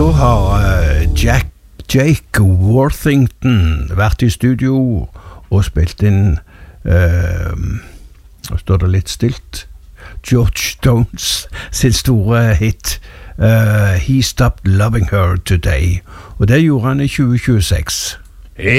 så har Jake Worthington vært i studio og spilt inn nå står det litt stilt George Jones sin store hit He Stopped Loving Her Today, og det gjorde han i 2026.